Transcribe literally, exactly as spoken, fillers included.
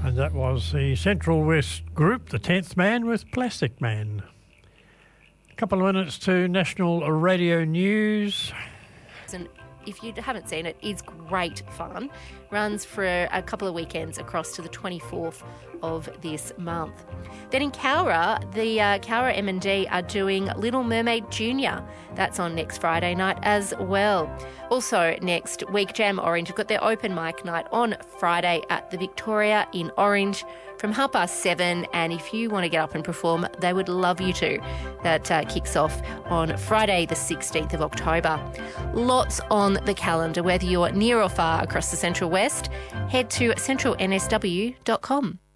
And that was the Central West group, the tenth Man with Plastic Man. A couple of minutes to National Radio News. And if you haven't seen it, it's great fun. Runs for a couple of weekends across to the twenty-fourth of this month. Then in Cowra, the uh, Cowra M and D are doing Little Mermaid Junior. That's on next Friday night as well. Also next week, Jam Orange have got their open mic night on Friday at the Victoria in Orange from half past seven. And if you want to get up and perform, they would love you to. That uh, kicks off on Friday the sixteenth of October. Lots on the calendar, whether you're near or far across the Central West. Head to central n s w dot com.